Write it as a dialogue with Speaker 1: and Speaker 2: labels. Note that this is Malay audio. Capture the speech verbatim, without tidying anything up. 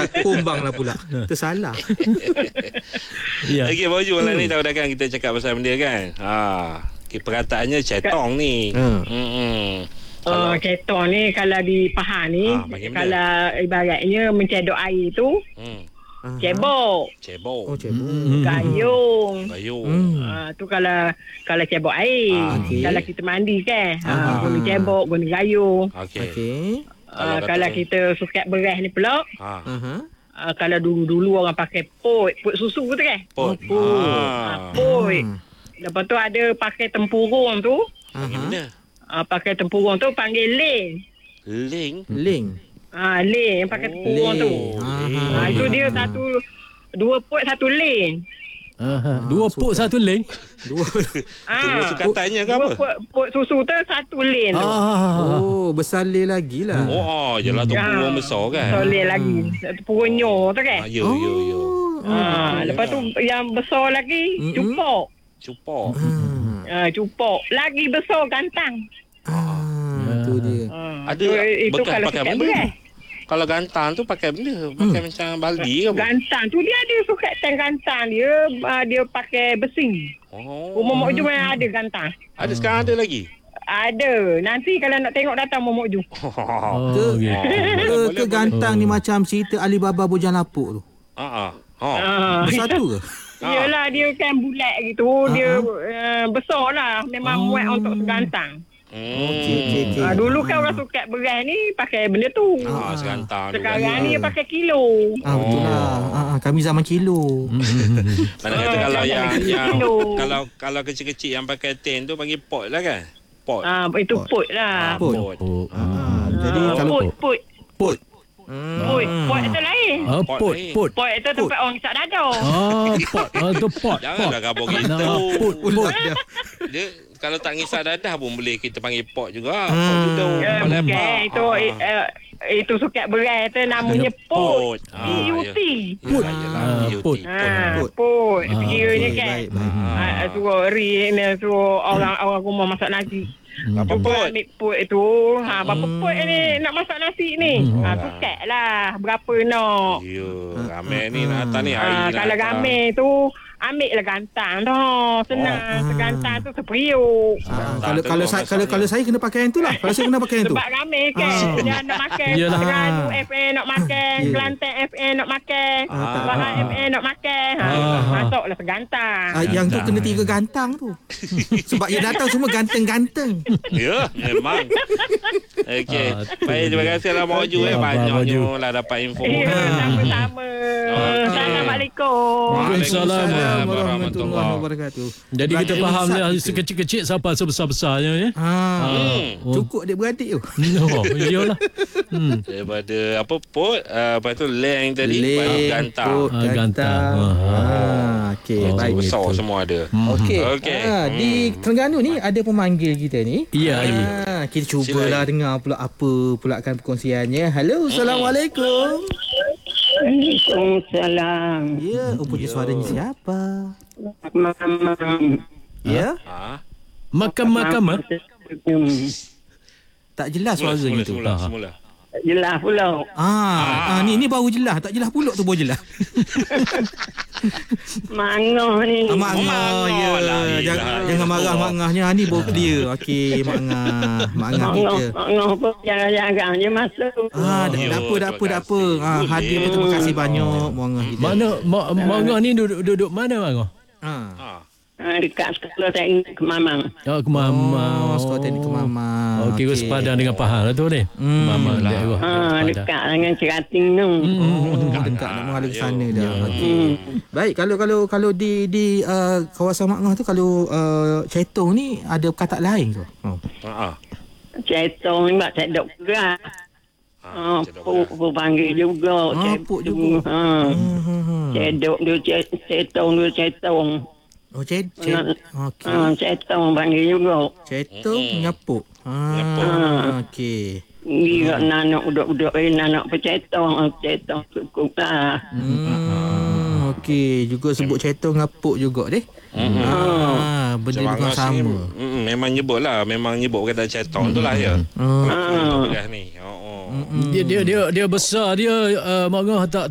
Speaker 1: Kumbang lah pula. Tersalah.
Speaker 2: Ya.
Speaker 3: Okey, baju malam ni tahu dah kan kita cakap pasal benda kan. Ha, okay, perkataannya cetong ni.
Speaker 1: Ha.
Speaker 3: Hmm.
Speaker 4: Oh, cetong ni kalau di Pahang ni,
Speaker 3: Ah, bagaimana?
Speaker 4: kalau ibaratnya mencedok air tu,
Speaker 3: Hmm.
Speaker 4: cebok,
Speaker 3: Cebok.
Speaker 1: Oh, cebok.
Speaker 2: Hmm.
Speaker 4: gayung.
Speaker 3: Bayung.
Speaker 1: Hmm.
Speaker 4: Ah, tu kalau kalau cebok air.
Speaker 3: Ah,
Speaker 1: okey.
Speaker 4: Kalau kita mandi kan,
Speaker 1: Ah.
Speaker 4: ah, guna cebok, guna gayung.
Speaker 3: Okey.
Speaker 1: Okey.
Speaker 3: Kalau
Speaker 4: Ah,
Speaker 3: kata-
Speaker 4: kalau kita sukat beras ni pula,
Speaker 3: Ha.
Speaker 1: Aha.
Speaker 4: ah, kalau dulu-dulu orang pakai pot, pot susu tu kan.
Speaker 3: Pot.
Speaker 1: Oh,
Speaker 4: Ah,
Speaker 3: Ha.
Speaker 4: pot.
Speaker 1: Hmm.
Speaker 4: Lepas tu ada pakai tempurung tu.
Speaker 1: Aha.
Speaker 3: Bagaimana?
Speaker 4: Ah, pakai tempurung tu panggil ling.
Speaker 3: Ling.
Speaker 1: Ling.
Speaker 4: Ah, ling yang pakai tempurung tu.
Speaker 1: Aha.
Speaker 4: Ah, itu dia satu, dua pot satu ling.
Speaker 2: Aha. Dua pot satu leng.
Speaker 1: Dua.
Speaker 4: Ah,
Speaker 3: Tunggu sukatannya ke
Speaker 4: dua
Speaker 3: apa?
Speaker 4: pot, pot susu tu satu ling tu.
Speaker 2: Ah.
Speaker 1: Oh, besar leh lagi lah.
Speaker 3: Oh, jelah tu burung besar kan.
Speaker 4: So, ling lagi. Purunyo tu kan.
Speaker 3: Ah, ya, ya, ya.
Speaker 4: Ah, lepas tu yang besar lagi,
Speaker 1: Mm-mm.
Speaker 4: cupok.
Speaker 3: Cupok.
Speaker 1: Hmm.
Speaker 4: Ah, cupok. Lagi besar gantang.
Speaker 1: Ah, tu dia.
Speaker 4: Ah,
Speaker 3: Ada
Speaker 4: tu, itu
Speaker 3: bekas
Speaker 4: kalau
Speaker 3: pakai
Speaker 4: sukat
Speaker 3: benda.
Speaker 4: beras.
Speaker 3: Kalau gantang tu pakai benda, pakai
Speaker 1: Hmm.
Speaker 3: macam baldi ke apa?
Speaker 4: Gantang tu dia ada sukat tank gantang dia. Uh, dia pakai besi.
Speaker 3: Oh.
Speaker 4: Rumah Mok Ju memang ada gantang.
Speaker 3: Ada sekarang ada lagi.
Speaker 4: Ada. Nanti kalau nak tengok datang Rumah Mok Ju.
Speaker 2: Oh,
Speaker 1: Ke,
Speaker 2: okey.
Speaker 1: ke, ke gantang ni macam cerita Alibaba Bujang Lapuk tu.
Speaker 3: Ha ah. Ha.
Speaker 4: Ah,
Speaker 1: Besar tu ke?
Speaker 4: Yelah dia kan bulat gitu. Dia uh, besar lah. Memang
Speaker 1: Oh.
Speaker 4: muat untuk segantang.
Speaker 3: Hmm.
Speaker 1: Okey, okey, okey.
Speaker 4: Ah, dulu kan orang sukat beras ni pakai benda tu.
Speaker 3: Ah, segantang tu.
Speaker 4: Sekarang ni dia pakai kilo.
Speaker 1: Ah, betul
Speaker 3: Oh.
Speaker 1: lah. Ah, ah, kami zaman kilo.
Speaker 3: Mana kata
Speaker 4: Ah,
Speaker 3: kalau
Speaker 4: jangan
Speaker 3: yang
Speaker 4: bagi
Speaker 3: yang
Speaker 4: kilo.
Speaker 3: kalau kalau kecil-kecil yang pakai tin tu panggil pot lah kan? Pot.
Speaker 4: Ah, itu put lah.
Speaker 1: Pot.
Speaker 3: Pot.
Speaker 2: Oh.
Speaker 1: Ah, jadi
Speaker 4: Ah,
Speaker 1: kalau
Speaker 4: put, put.
Speaker 1: pot.
Speaker 4: Put. Pot itu lain.
Speaker 2: Ah,
Speaker 3: Pot
Speaker 2: pot,
Speaker 3: ni.
Speaker 2: pot.
Speaker 4: Pot itu tempat orang kisah dada.
Speaker 2: Ah, pot. Ah, tu pot.
Speaker 3: Janganlah kabur gitu.
Speaker 2: Nah, pot, pot.
Speaker 3: Dia kalau tak ngisah dadah pun boleh kita panggil pot juga.
Speaker 1: Hmm.
Speaker 3: Pot judo.
Speaker 4: Ya,
Speaker 3: Pot
Speaker 4: bukan.
Speaker 3: lepak.
Speaker 4: Itu
Speaker 3: Ah.
Speaker 4: eh, itu sukat beras tu namanya pot.
Speaker 3: Pot. Ah,
Speaker 4: P U T.
Speaker 3: Pot. Yalah,
Speaker 2: Ah,
Speaker 3: P U T.
Speaker 2: pot.
Speaker 4: Ah,
Speaker 1: Pot.
Speaker 4: pot.
Speaker 2: Ah,
Speaker 4: Kiranya
Speaker 1: okey,
Speaker 4: kan.
Speaker 1: baik, baik.
Speaker 4: Ah, suruh ri ni suruh orang orang rumah masak nasi.
Speaker 3: Apa
Speaker 4: Cuba
Speaker 3: pot?
Speaker 4: ambil pot itu. Ha, berapa pot ni nak masak nasi ni? Ha, sukat lah. Berapa nak?
Speaker 3: Ya, ramai ni nak hantar ni hari
Speaker 4: Ah,
Speaker 3: nak
Speaker 4: kalau
Speaker 3: hantar.
Speaker 4: ramai tu ambil lah gantang tu. Senang. Segantang tu seperiuk.
Speaker 1: Ah,
Speaker 3: Tak,
Speaker 1: kalau
Speaker 3: tu
Speaker 1: kalau
Speaker 3: orang
Speaker 1: saya
Speaker 3: masak
Speaker 1: kalau
Speaker 3: je.
Speaker 1: kalau saya kena pakai yang tu lah. Kalau saya kena pakai yang tu.
Speaker 4: Sebab ramai kan.
Speaker 1: Ah.
Speaker 4: Dia nak makan.
Speaker 2: Yelah.
Speaker 4: Terengganu F A nak makan.
Speaker 1: Ya.
Speaker 4: Kelantan F A nak makan.
Speaker 1: Ah, tak.
Speaker 4: Bahar F A nak makan. Ha,
Speaker 2: Ah.
Speaker 4: masuklah segantang.
Speaker 1: Ah, yang tu
Speaker 2: Gantang.
Speaker 1: kena tiga gantang tu. Sebab yang datang semua ganteng-ganteng.
Speaker 3: Ya, memang. Okey.
Speaker 2: Ah, tu
Speaker 3: Baik, terima
Speaker 2: dia.
Speaker 3: kasih lah Mak Oju eh.
Speaker 2: Abang
Speaker 3: Banyaknya
Speaker 2: Oju.
Speaker 3: lah dapat info.
Speaker 4: Ya, sama-sama.
Speaker 3: Okey.
Speaker 4: Assalamualaikum.
Speaker 2: Waalaikumsalam
Speaker 1: warahmatullahi wabarakatuh.
Speaker 2: Jadi kita
Speaker 1: Belajar
Speaker 2: faham
Speaker 1: besar
Speaker 2: lah
Speaker 1: kita.
Speaker 2: sekecil-kecil sampai sebesar-besarnya ya.
Speaker 1: Ah,
Speaker 2: Oh.
Speaker 1: cukup adik-beradik tu.
Speaker 2: Oh, iyalah. Hmm.
Speaker 3: Daripada apa pot, uh, lepas tu leng tadi,
Speaker 1: Leng,
Speaker 3: lepas tu gantang.
Speaker 1: pot,
Speaker 2: Ah, gantang.
Speaker 1: gantang.
Speaker 2: Ah.
Speaker 1: Ah, okey,
Speaker 2: Oh,
Speaker 1: baik.
Speaker 3: Besar
Speaker 2: gitu.
Speaker 3: semua ada.
Speaker 1: Okey.
Speaker 3: Okey.
Speaker 1: Ah, di Terengganu ni ada pemanggil kita ni.
Speaker 2: Ya, ya.
Speaker 1: Ah, kita
Speaker 3: Silakan.
Speaker 1: cubalah dengar pula apa pula kan perkongsiannya. Halo, Assalamualaikum.
Speaker 4: Waalaikumsalam.
Speaker 1: Ya, oh, punya suaranya siapa?
Speaker 4: Mama.
Speaker 1: Ya?
Speaker 3: Ha?
Speaker 2: Makam-makam ah.
Speaker 1: Tak jelas
Speaker 3: Semula,
Speaker 1: suaranya
Speaker 3: semula,
Speaker 1: tu.
Speaker 3: semula,
Speaker 1: Ah.
Speaker 3: semula.
Speaker 4: Jelas pula.
Speaker 1: Ah, ah, ni ni baru jelas, tak jelas pula tu baru jelas.
Speaker 4: Mangah ni.
Speaker 1: Ah, Mak
Speaker 3: Oh,
Speaker 1: Ngah,
Speaker 3: Mak
Speaker 1: ya.
Speaker 3: Ngah lah.
Speaker 1: Jangan,
Speaker 3: Yelah,
Speaker 1: jangan
Speaker 3: yelah.
Speaker 1: marah Mak Ngahnya. Ni baru clear. Okey, Mak Ngah. Mak Ngah
Speaker 4: Mangah,
Speaker 1: kita.
Speaker 4: mangah pun jarang-jarang je masuk.
Speaker 1: Ah, dah
Speaker 3: Yo,
Speaker 1: dah apa, dah apa, dah apa.
Speaker 3: terima
Speaker 1: Ah,
Speaker 3: kasih.
Speaker 1: hadiah pun terima kasih banyak Mak Ngah kita.
Speaker 2: Mana mak mangah ni duduk duduk mana mangah?
Speaker 1: Ah.
Speaker 3: Ha.
Speaker 4: Ha, dekat sekolah teknik ke Mamang.
Speaker 2: Oh, ke Mama.
Speaker 1: Oh, sekolah teknik ke Mama.
Speaker 2: Okey, okay. Sepadan dengan Pahang lah tu ni.
Speaker 1: Hmm.
Speaker 2: Mama
Speaker 3: Lah.
Speaker 2: daerah.
Speaker 4: Ha,
Speaker 2: Sepadan.
Speaker 4: dekat dengan Cerating tu.
Speaker 1: Oh,
Speaker 3: Dekat
Speaker 1: dekat
Speaker 3: dah.
Speaker 1: nak mengalir ke
Speaker 3: Yo.
Speaker 1: sana dah.
Speaker 2: Ya.
Speaker 1: Okey. Baik, kalau kalau kalau di di uh, kawasan Mak Ngah tu kalau uh, cetong ni ada kata lain ke? Oh.
Speaker 3: Ha.
Speaker 4: Cetong ni buat cedok gerak. Ha,
Speaker 3: cedok
Speaker 4: puk puk panggil juga.
Speaker 1: Ah,
Speaker 4: Cedok.
Speaker 1: puk juga.
Speaker 4: Ha.
Speaker 1: Hmm, hmm, hmm.
Speaker 4: Cedok dia cet- cetong dia cetong.
Speaker 1: Oh, cet cet. Okey.
Speaker 4: Ha, cetong panggil juga.
Speaker 1: Cetong nyapuk.
Speaker 3: Nyapuk.
Speaker 1: Ah, okey.
Speaker 4: Dia nanak budak-budak eh nanak pecetong, cetong cukup lah.
Speaker 1: Hmm, okey, juga sebut cetong ngapuk juga deh.
Speaker 3: Mm-mm.
Speaker 1: Ah, benda
Speaker 3: Macam
Speaker 1: bukan
Speaker 3: Angah sini,
Speaker 1: sama.
Speaker 3: mm, memang nyebut lah. Memang nyebut kata cetong tu lah ya.
Speaker 1: Ah.
Speaker 3: Beras ni. Oh, oh.
Speaker 2: Dia dia dia dia besar dia uh, mangah tak